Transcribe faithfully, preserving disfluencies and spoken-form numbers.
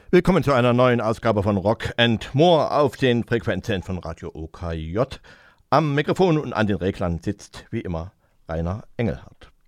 Willkommen zu einer neuen Ausgabe von Rock and More auf den Frequenzen von Radio O K J. Am Mikrofon und an den Reglern sitzt wie immer Rainer Engelhardt.